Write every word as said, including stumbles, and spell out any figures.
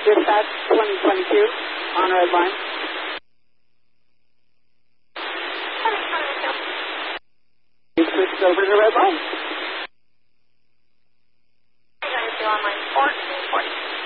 Dispatch twenty twenty-two on red line. We switched over to red line.